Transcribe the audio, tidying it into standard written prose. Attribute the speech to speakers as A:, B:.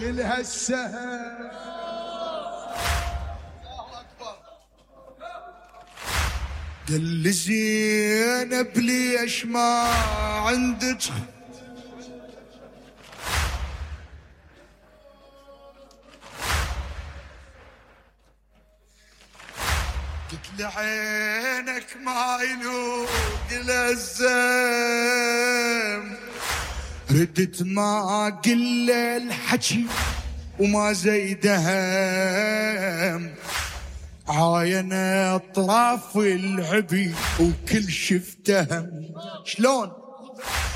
A: إلها السهم. قال لي زينب ليش ما عندك قلت لعينك ما يلوق للزم. ردت ما قل الحكي وما زيد هم. عاين اطراف العبي وكل شفتهم. شلون